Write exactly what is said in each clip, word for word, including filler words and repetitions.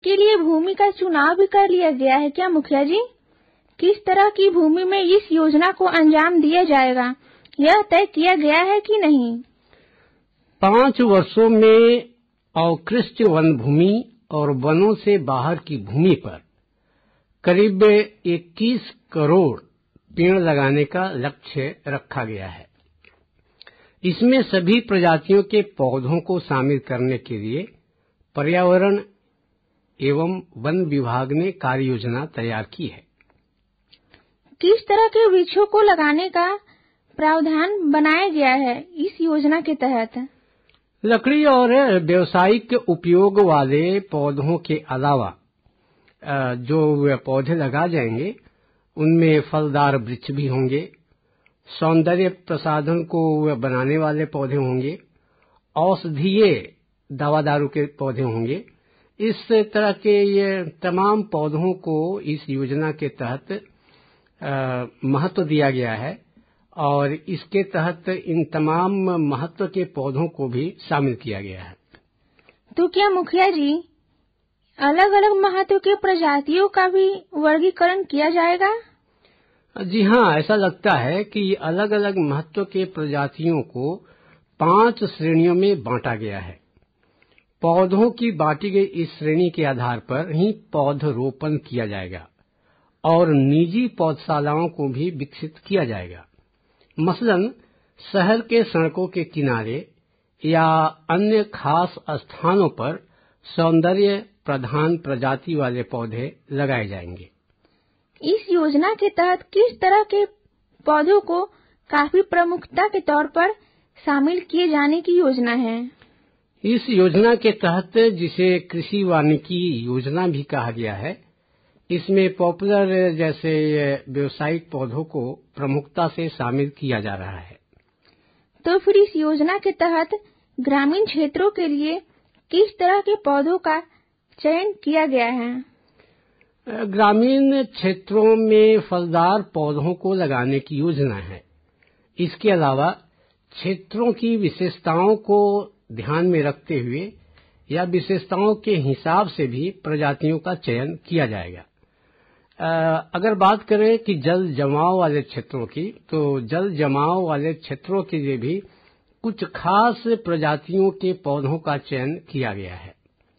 इसके लिए भूमि का चुनाव भी कर लिया गया है क्या मुखिया जी? किस तरह की भूमि में इस योजना को अंजाम दिया जाएगा, यह तय किया गया है कि नहीं? पांच वर्षों में अवकृष्ट वन भूमि और वनों से बाहर की भूमि पर करीब इक्कीस करोड़ पेड़ लगाने का लक्ष्य रखा गया है। इसमें सभी प्रजातियों के पौधों को शामिल करने के लिए पर्यावरण एवं वन विभाग ने कार्य योजना तैयार की है। किस तरह के वृक्षों को लगाने का प्रावधान बनाया गया है इस योजना के तहत? लकड़ी और व्यावसायिक उपयोग वाले पौधों के अलावा जो पौधे लगा जाएंगे उनमें फलदार वृक्ष भी होंगे, सौंदर्य प्रसाधन को बनाने वाले पौधे होंगे, औषधीय दवा दारू के पौधे होंगे। इस तरह के ये तमाम पौधों को इस योजना के तहत महत्व दिया गया है और इसके तहत इन तमाम महत्व के पौधों को भी शामिल किया गया है। तो क्या मुखिया जी अलग अलग महत्व के प्रजातियों का भी वर्गीकरण किया जाएगा? जी हाँ, ऐसा लगता है कि अलग अलग महत्व के प्रजातियों को पांच श्रेणियों में बांटा गया है। पौधों की बांटी गई इस श्रेणी के आधार पर ही पौधरोपण किया जाएगा और निजी पौधशालाओं को भी विकसित किया जाएगा। मसलन शहर के सड़कों के किनारे या अन्य खास स्थानों पर सौंदर्य प्रधान प्रजाति वाले पौधे लगाए जाएंगे। इस योजना के तहत किस तरह के पौधों को काफी प्रमुखता के तौर पर शामिल किए जाने की योजना है? इस योजना के तहत जिसे कृषि वानिकी योजना भी कहा गया है, इसमें पॉपुलर जैसे व्यावसायिक पौधों को प्रमुखता से शामिल किया जा रहा है। तो फिर इस योजना के तहत ग्रामीण क्षेत्रों के लिए किस तरह के पौधों का चयन किया गया है? ग्रामीण क्षेत्रों में फलदार पौधों को लगाने की योजना है। इसके अलावा क्षेत्रों की विशेषताओं को ध्यान में रखते हुए या विशेषताओं के हिसाब से भी प्रजातियों का चयन किया जाएगा। अगर बात करें कि जल जमाव वाले क्षेत्रों की, तो जल जमाव वाले क्षेत्रों के लिए भी कुछ खास प्रजातियों के पौधों का चयन किया गया है।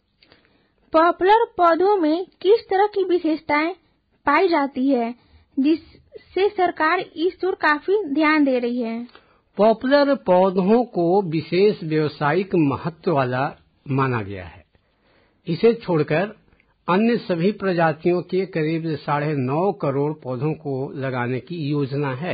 पॉपुलर पौधों में किस तरह की विशेषताएं पाई जाती है जिससे सरकार इस ओर काफी ध्यान दे रही है? पॉपुलर पौधों को विशेष व्यावसायिक महत्व वाला माना गया है। इसे छोड़कर अन्य सभी प्रजातियों के करीब साढ़े नौ करोड़ पौधों को लगाने की योजना है।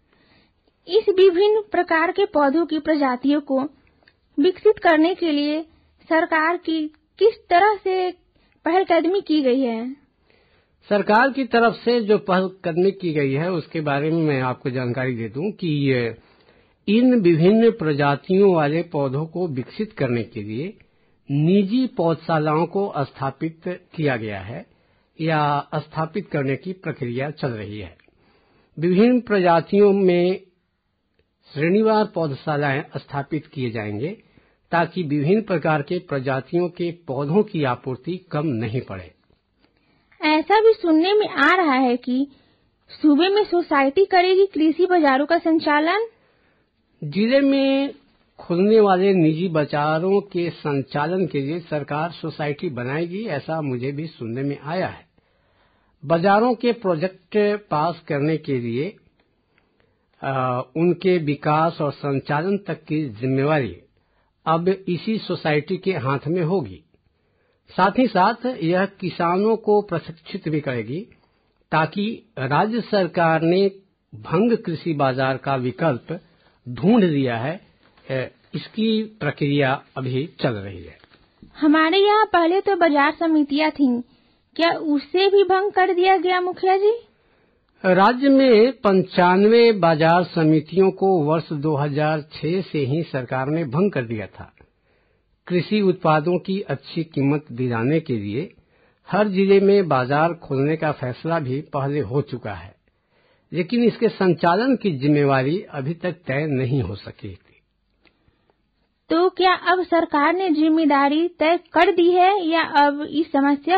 इस विभिन्न प्रकार के पौधों की प्रजातियों को विकसित करने के लिए सरकार की किस तरह से पहलकदमी की गई है? सरकार की तरफ से जो पहलकदमी की गई है उसके बारे में मैं आपको जानकारी दे दूं कि इन विभिन्न प्रजातियों वाले पौधों को विकसित करने के लिए निजी पौधशालाओं को स्थापित किया गया है या स्थापित करने की प्रक्रिया चल रही है। विभिन्न प्रजातियों में श्रेणीवार पौधशालाएं स्थापित किए जाएंगे ताकि विभिन्न प्रकार के प्रजातियों के पौधों की आपूर्ति कम नहीं पड़े। ऐसा भी सुनने में आ रहा है कि सूबे में सोसाइटी करेगी कृषि बाजारों का संचालन। जिले में खुलने वाले निजी बाजारों के संचालन के लिए सरकार सोसाइटी बनाएगी, ऐसा मुझे भी सुनने में आया है। बाजारों के प्रोजेक्ट पास करने के लिए आ, उनके विकास और संचालन तक की जिम्मेवारी अब इसी सोसाइटी के हाथ में होगी। साथ ही साथ यह किसानों को प्रशिक्षित भी करेगी ताकि राज्य सरकार ने भंग कृषि बाजार का विकल्प ढूंढ लिया है, इसकी प्रक्रिया अभी चल रही है। हमारे यहाँ पहले तो बाजार समितियाँ थीं, क्या उससे भी भंग कर दिया गया मुखिया जी? राज्य में पंचानवे बाजार समितियों को वर्ष दो हज़ार छह से ही सरकार ने भंग कर दिया था। कृषि उत्पादों की अच्छी कीमत दिलाने के लिए हर जिले में बाजार खोलने का फैसला भी पहले हो चुका है, लेकिन इसके संचालन की जिम्मेवारी अभी तक तय नहीं हो सकी थी। तो क्या अब सरकार ने जिम्मेदारी तय कर दी है या अब इस समस्या